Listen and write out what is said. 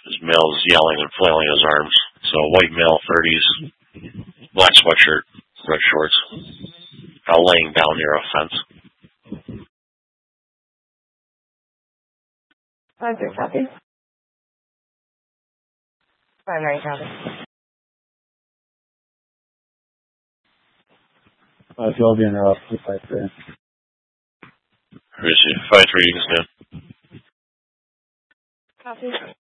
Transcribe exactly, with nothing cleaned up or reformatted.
This male is yelling and flailing his arms. So white male, thirties, black sweatshirt, red shorts, uh, laying down near a fence. five three copy. five nine copy. Uh, twelve in uh, five three. Where is he? five three, you can stand. Copy.